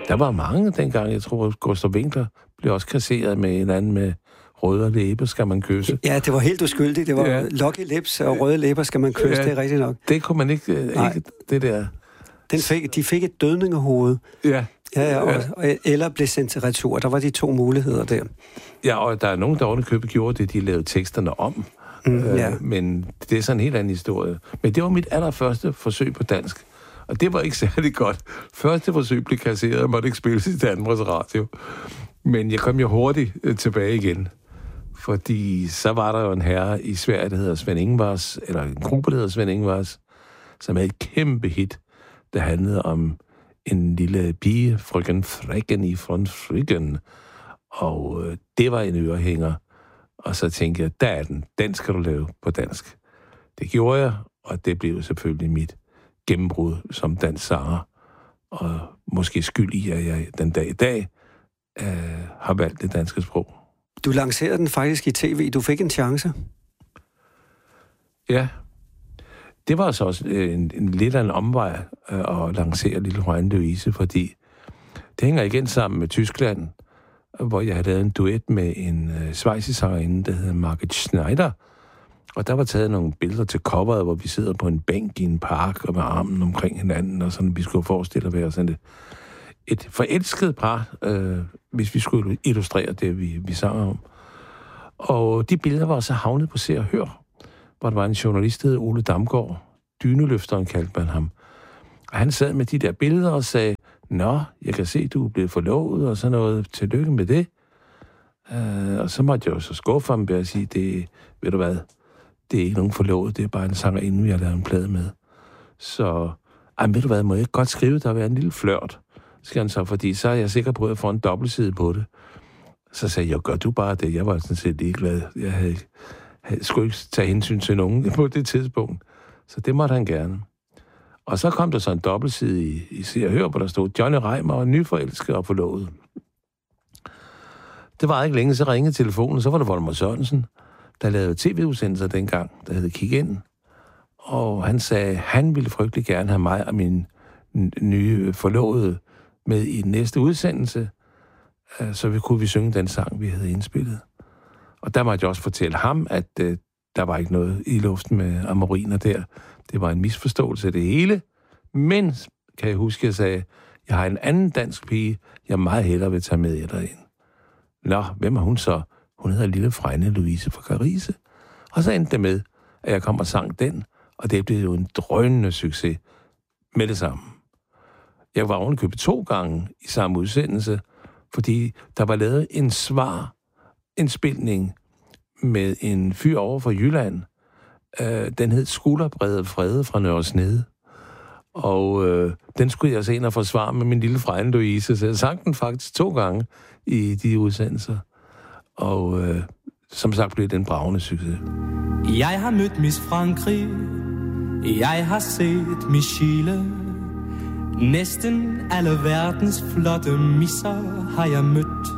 Der var mange dengang. Jeg tror, Gustav Winkler blev også kasseret med en anden med røde læber skal man kysse. Ja, det var helt uskyldigt. Det var lucky lips og røde læber skal man kysse, det er rigtigt nok. Det kunne man ikke det der. De fik et dødningehoved. Ja. Eller blev sendt til retur. Der var de 2 muligheder der. Ja, og der er nogen, der ovenikøbet gjorde det, de lavede teksterne om. Men det er sådan en helt anden historie. Men det var mit allerførste forsøg på dansk. Og det var ikke særlig godt. Første forsøg blev kasseret, og måtte ikke spilles i Danmarks Radio. Men jeg kom jo hurtigt tilbage igen. Fordi så var der jo en herre i Sverige, der hedder Sven Ingvars, eller en gruppe, der hedder Sven Ingvars, som havde et kæmpe hit, der handlede om en lille pige, frøken Frækken i von Fryggen. Og det var en ørehænger. Og så tænkte jeg, der er den skal du lave på dansk. Det gjorde jeg, og det blev selvfølgelig mit gennembrud som dansk sanger. Og måske skyld i, at jeg den dag i dag har valgt det danske sprog. Du lancerede den faktisk i tv. Du fik en chance. Ja. Det var så også en lidt af en omvej at lancere Lille Rønne Louise, fordi det hænger igen sammen med Tyskland, hvor jeg havde lavet en duet med en schweizisk sangerinde, der hedder Margit Schneider. Og der var taget nogle billeder til coveret, hvor vi sidder på en bænk i en park og med armen omkring hinanden, og sådan, vi skulle forestille at være sådan et forelsket par, hvis vi skulle illustrere det, vi sang om. Og de billeder var så havnet på Se og Hør, hvor der var en journalist, der hed Ole Damgaard. Dyneløfteren kaldte man ham. Og han sad med de der billeder og sagde, nå, jeg kan se, du er blevet forlovet, og sådan noget. Tillykke med det. Og så måtte jeg jo så skuffe ham ved at sige, ved du hvad, det er ikke nogen forlovet, det er bare en sangerinde, vi har lavet en plade med. Så, ved du hvad, må jeg ikke godt skrive, der vil være en lille flørt, skal han så, fordi så er jeg sikker på, at jeg får en dobbeltside på det. Så sagde jeg, gør du bare det. Jeg var sådan set ligeglad. Jeg skulle ikke tage hensyn til nogen på det tidspunkt. Så det måtte han gerne. Og så kom der så en dobbeltside i Se og Hør, hvor der stod, Johnny Reimer og nyforelsket og forlovet. Det var ikke længe, så ringede telefonen, så var det Volmer Sørensen, der lavede tv-udsendelser dengang, der hed Kig ind. Og han sagde, han ville frygtelig gerne have mig og min nye forlovede med i den næste udsendelse, så kunne vi synge den sang, vi havde indspillet. Og der måtte jeg også fortælle ham, at der var ikke noget i luften med amoriner der. Det var en misforståelse af det hele. Men, kan jeg huske, jeg sagde, jeg har en anden dansk pige, jeg meget hellere vil tage med jer derind. Nå, hvem er hun så? Hun hedder Lille Frønne Louise fra Carise. Og så endte det med, at jeg kom og sang den, og det blev jo en drønende succes med det samme. Jeg var ovenikøbet 2 gange i samme udsendelse, fordi der var lavet en indspilning med en fyr over fra Jylland. Den hed Skulderbredet Frede fra Nørre Snede. Og den skulle jeg så ind og forsvare med min lille Frønne Louise, så jeg sang den faktisk 2 gange i de udsendelser. Og som sagt blev det en bragende succes. Jeg har mødt Miss Frankrig, jeg har set Miss Chile. Næsten alle verdens flotte misser har jeg mødt.